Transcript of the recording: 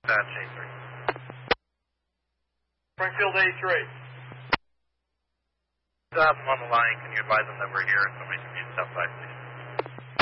Dispatch A3. Springfield A3. I'm on the line. Can you advise them that we're here and somebody can be stopped by, please?